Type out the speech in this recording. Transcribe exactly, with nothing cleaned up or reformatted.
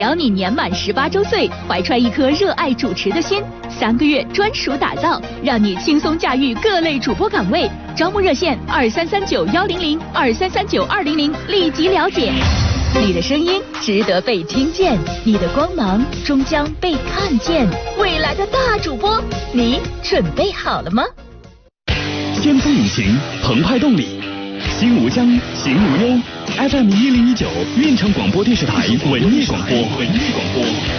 只要你年满十八周岁，怀揣一颗热爱主持的心，三个月专属打造，让你轻松驾驭各类主播岗位。招募热线二三三九幺零零二三三九二零零，立即了解。你的声音值得被听见，你的光芒终将被看见。未来的大主播，你准备好了吗？ 先锋引擎，澎湃动力，心无疆，行无忧。F M 一零一九，运城广播电视台文艺广播，文艺广播。